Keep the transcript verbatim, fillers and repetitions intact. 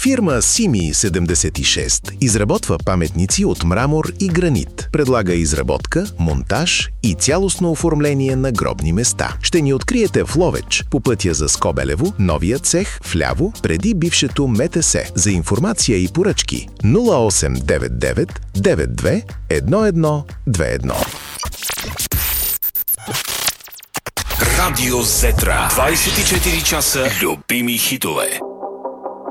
Фирма Сими седемдесет и шест изработва паметници от мрамор и гранит. Предлага изработка, монтаж и цялостно оформление на гробни места. Ще ни откриете в Ловеч, по пътя за Скобелево, новия цех, вляво, преди бившето МТС. За информация и поръчки нула осем девет девет девет две едно едно две едно. Радио Зетра. двайсет и четири часа любими хитове.